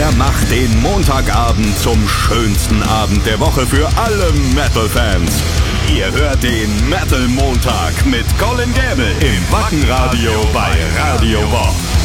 Er macht den Montagabend zum schönsten Abend der Woche für alle Metal-Fans. Ihr hört den Metal Montag mit Colin Gäbel im Wackenradio bei Radio Bob.